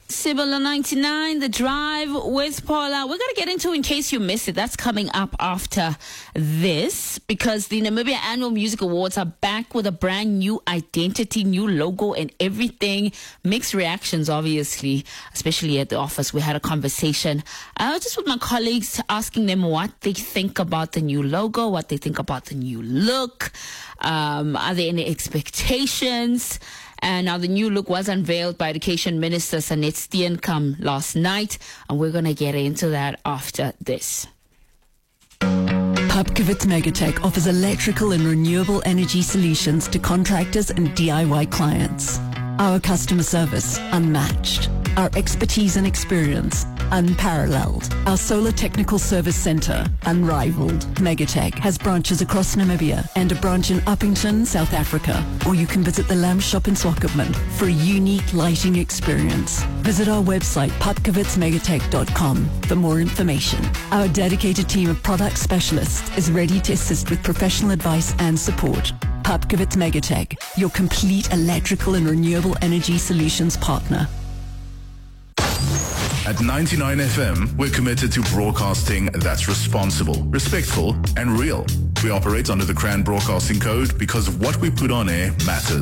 Sibilla 99, The Drive with Paula. We're going to get into In Case You Missed It. That's coming up after this because the Namibia Annual Music Awards are back with a brand new identity, new logo and everything. Mixed reactions, obviously, especially at the office. We had a conversation just with my colleagues asking them what they think about the new logo, what they think about the new look. Are there any expectations? And now the new look was unveiled by Education Minister Sanet Steenkamp last night, and we're going to get into that after this. Pupkewitz Megatech offers electrical and renewable energy solutions to contractors and DIY clients. Our customer service, unmatched. Our expertise and experience, unparalleled. Our solar technical service center, unrivaled. Megatech has branches across Namibia and a branch in Uppington, South Africa. Or you can visit the Lamb Shop in Swakopmund for a unique lighting experience. Visit our website, pupkewitzmegatech.com, for more information. Our dedicated team of product specialists is ready to assist with professional advice and support. Pupkewitz Megatech, your complete electrical and renewable energy solutions partner. At 99 FM, we're committed to broadcasting that's responsible, respectful, and real. We operate under the CRAN Broadcasting Code because what we put on air matters.